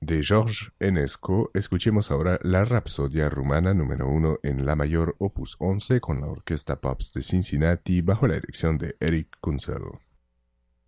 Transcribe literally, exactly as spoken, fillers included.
De George Enesco, escuchemos ahora la Rapsodia Rumana número uno en La mayor opus once con la Orquesta Pops de Cincinnati bajo la dirección de Eric Kunzel.